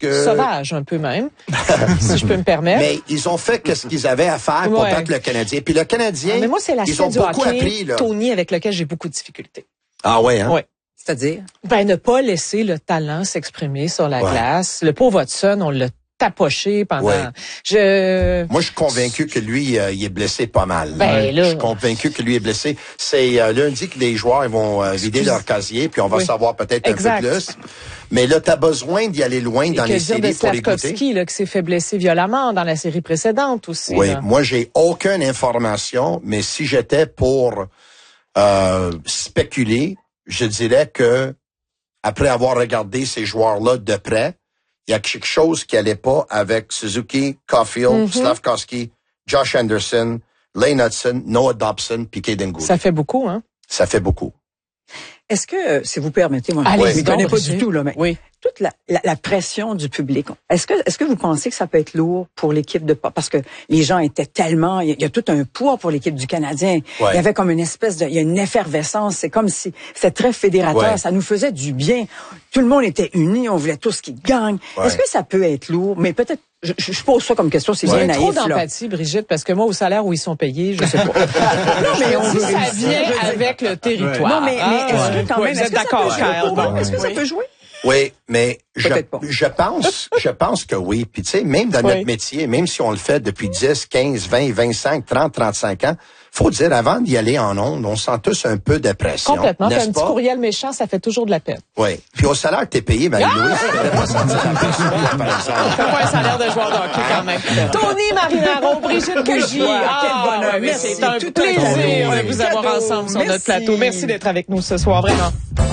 que... Sauvage, un peu même, si je peux me permettre. Mais ils ont fait ce qu'ils avaient à faire pour battre le Canadien. Puis le Canadien, mais moi, c'est ils ont du beaucoup hockey, appris. Là. Tony, avec lequel j'ai beaucoup de difficultés. Ah ouais, hein? Ouais. C'est-à-dire? Ne pas laisser le talent s'exprimer sur la glace. Le pauvre Watson, on l'a tapoché pendant... Ouais. Moi, je suis convaincu que lui, il est blessé pas mal. Je suis convaincu que lui est blessé. C'est lundi que les joueurs ils vont vider leur casier, puis on va savoir peut-être un peu plus. Mais là, t'as besoin d'y aller loin dans les séries pour les goûter. Slavkovski, là, qui s'est fait blesser violemment dans la série précédente aussi. Oui, là. moi, j'ai aucune information, mais si j'étais pour spéculer, je dirais que après avoir regardé ces joueurs-là de près, il y a quelque chose qui allait pas avec Suzuki, Caulfield, Slavkovski, Josh Anderson, Lane Hudson, Noah Dobson, puis Kaden Guhle. Ça fait beaucoup, hein? Ça fait beaucoup. Est-ce que, si vous permettez, moi, je ne connais pas du tout, là, mais toute la pression du public, est-ce que vous pensez que ça peut être lourd pour l'équipe parce que les gens étaient tellement, il y a tout un poids pour l'équipe du Canadien. Il y avait comme une espèce il y a une effervescence. C'est comme si c'était très fédérateur. Ça nous faisait du bien. Tout le monde était uni. On voulait tous qu'ils gagnent. Est-ce que ça peut être lourd? Mais peut-être, je pose ça comme question, c'est bien naïf. Trop d'empathie, Brigitte, parce que moi, au salaire où ils sont payés, je sais pas. Non, mais ça vient avec le territoire. Non, mais est-ce que quand même, est-ce que ça peut jouer? Oui, mais je pense que oui. Puis tu sais, même dans notre métier, même si on le fait depuis 10, 15, 20, 25, 30, 35 ans, faut dire, avant d'y aller en ondes, on sent tous un peu de pression. Complètement. Un petit courriel méchant, ça fait toujours de la peine. Oui. Puis au salaire que t'es payé, Marie-Louise, tu devrais pas sentir la pression, par exemple. T'as pas un salaire de joueur de hockey quand même. Tony Marinaro, Brigitte Bougie. Quel bonheur. C'est un plaisir de vous avoir ensemble sur notre plateau. Merci d'être avec nous ce soir, vraiment.